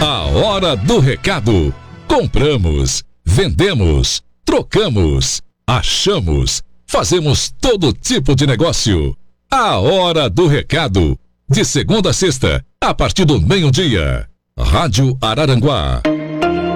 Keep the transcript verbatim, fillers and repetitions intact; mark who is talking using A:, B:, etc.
A: A hora do recado. Compramos, vendemos, trocamos, achamos, fazemos todo tipo de negócio. A hora do recado. De segunda a sexta, a partir do meio-dia. Rádio Araranguá.